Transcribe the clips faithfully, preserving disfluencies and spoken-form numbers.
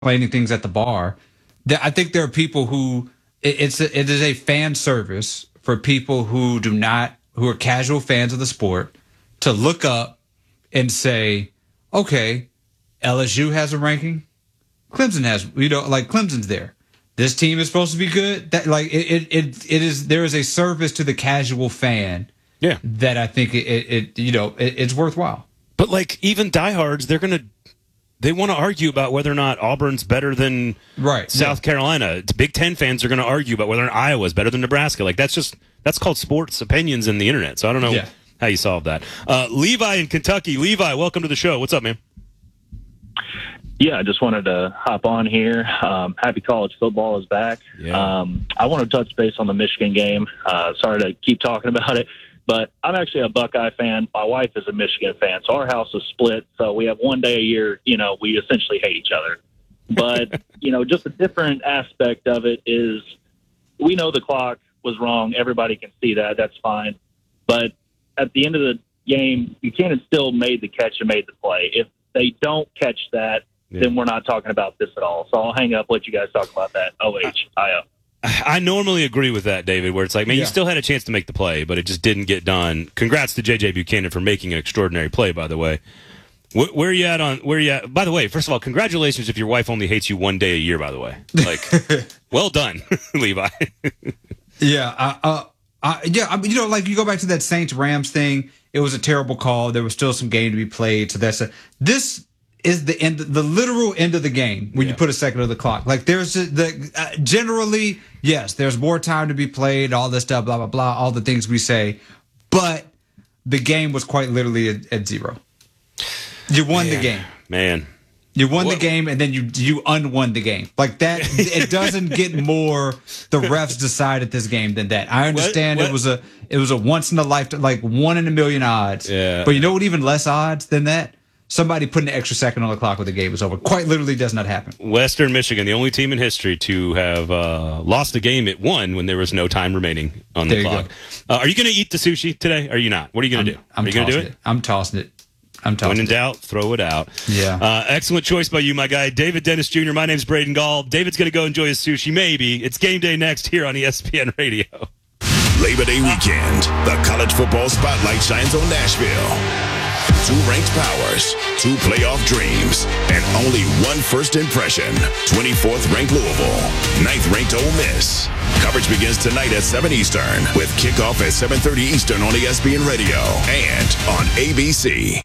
complaining things at the bar. I think there are people who it, it's a, it is a fan service for people who do not who are casual fans of the sport to look up and say, okay, L S U has a ranking, Clemson has, you know, like Clemson's there. This team is supposed to be good. That like it it it, it is there is a service to the casual fan. Yeah, that I think it, it, it you know it, it's worthwhile. But like even diehards, they're gonna they want to argue about whether or not Auburn's better than right. South yeah. Carolina. Big Ten fans are going to argue about whether or not Iowa's better than Nebraska. Like that's just that's called sports opinions in the internet. So I don't know yeah. how you solve that. Uh, Levi in Kentucky. Levi, welcome to the show. What's up, man? Yeah, I just wanted to hop on here. Um, happy college football is back. Yeah. Um, I want to touch base on the Michigan game. Uh, sorry to keep talking about it, but I'm actually a Buckeye fan. My wife is a Michigan fan, so our house is split. So we have one day a year, you know, we essentially hate each other. But, you know, just a different aspect of it is we know the clock was wrong. Everybody can see that. That's fine. But at the end of the game, Buchanan still made the catch and made the play. If they don't catch that, yeah. then we're not talking about this at all. So I'll hang up, let you guys talk about that. O H I O. I normally agree with that, David, where it's like, man, yeah. you still had a chance to make the play, but it just didn't get done. Congrats to J J Buchanan for making an extraordinary play, by the way. Where, where are you at on, where are you at? By the way, first of all, congratulations if your wife only hates you one day a year, by the way. Like, well done, Levi. yeah. Uh, uh, uh, yeah. I mean, you know, like you go back to that Saints-Rams thing. It was a terrible call. There was still some game to be played. So that's a, this is the end, the literal end of the game when yeah. you put a second on the clock. Like there's the, uh, generally, yes, there's more time to be played, all this stuff, blah, blah, blah, all the things we say. But the game was quite literally at, at zero. You won man, the game. Man. You won what? the game, and then you you unwon the game. Like that, it doesn't get more the refs decided this game than that. I understand what? What? it was a it was a once in a lifetime, like one in a million odds. Yeah. But you know what? Even less odds than that. Somebody putting an extra second on the clock when the game was over. Quite literally does not happen. Western Michigan, the only team in history to have uh, lost a game at one when there was no time remaining on the there clock. Uh, are you going to eat the sushi today? Or are you not? What are you going to do? I'm are you going to do it? it? I'm tossing it. I'm tossing when in it. doubt, throw it out. Yeah. Uh, excellent choice by you, my guy. David Dennis Junior My name's Braden Gall. David's going to go enjoy his sushi, maybe. It's game day next here on E S P N Radio. Labor Day weekend, the college football spotlight shines on Nashville. Two ranked powers, two playoff dreams, and only one first impression. twenty-fourth ranked Louisville, ninth ranked Ole Miss. Coverage begins tonight at seven Eastern with kickoff at seven thirty Eastern on E S P N Radio and on A B C.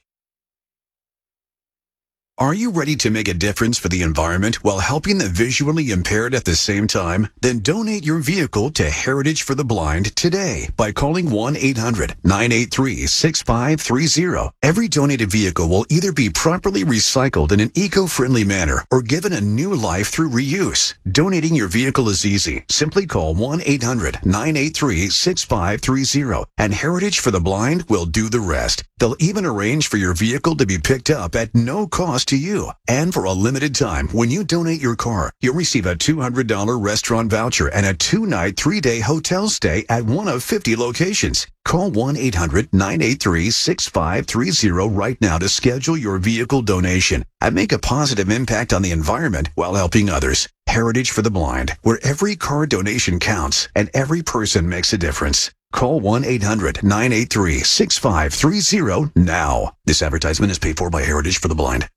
Are you ready to make a difference for the environment while helping the visually impaired at the same time? Then donate your vehicle to Heritage for the Blind today by calling one eight hundred nine eight three six five three zero. Every donated vehicle will either be properly recycled in an eco-friendly manner or given a new life through reuse. Donating your vehicle is easy. Simply call one eight hundred nine eight three six five three zero and Heritage for the Blind will do the rest. They'll even arrange for your vehicle to be picked up at no cost to you. And for a limited time, when you donate your car, you'll receive a two hundred dollars restaurant voucher and a two-night, three-day hotel stay at one of fifty locations. Call one eight hundred nine eight three six five three zero right now to schedule your vehicle donation and make a positive impact on the environment while helping others. Heritage for the Blind, where every car donation counts and every person makes a difference. Call one eight hundred nine eight three six five three zero now. This advertisement is paid for by Heritage for the Blind.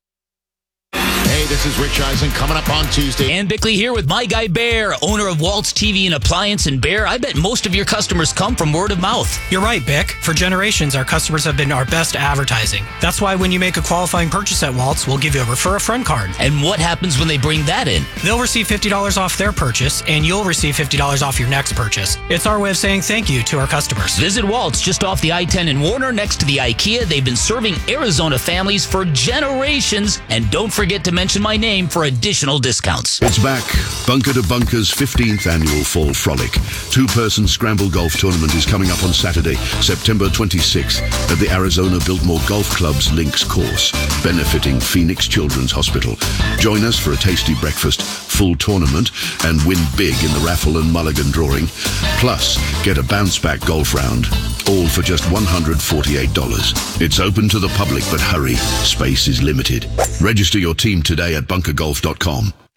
Hey, this is Rich Eisen coming up on Tuesday. Ann Bickley here with my guy Bear, owner of Waltz T V and Appliance. And Bear, I bet most of your customers come from word of mouth. You're right, Bick. For generations, our customers have been our best advertising. That's why when you make a qualifying purchase at Waltz, we'll give you a Refer a Friend card. And what happens when they bring that in? They'll receive fifty dollars off their purchase, and you'll receive fifty dollars off your next purchase. It's our way of saying thank you to our customers. Visit Waltz just off the I ten in Warner next to the IKEA. They've been serving Arizona families for generations. And don't forget to mention my name for additional discounts. It's back. Bunker to Bunker's fifteenth annual Fall Frolic. Two-person scramble golf tournament is coming up on Saturday, September twenty-sixth at the Arizona Biltmore Golf Club's Links course, benefiting Phoenix Children's Hospital. Join us for a tasty breakfast, full tournament, and win big in the raffle and mulligan drawing. Plus, get a bounce-back golf round, all for just one hundred forty-eight dollars. It's open to the public, but hurry, space is limited. Register your team today at bunker golf dot com.